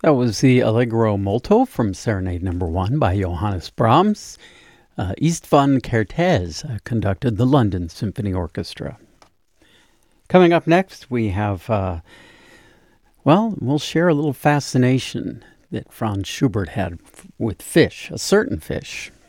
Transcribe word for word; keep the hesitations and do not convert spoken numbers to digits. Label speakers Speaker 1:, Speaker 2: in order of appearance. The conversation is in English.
Speaker 1: That was the Allegro Molto from Serenade Number One by Johannes Brahms. Uh, Istvan Kertész uh, conducted the London Symphony Orchestra. Coming up next, we have, uh, well, we'll share a little fascination that Franz Schubert had f- with fish, a certain fish.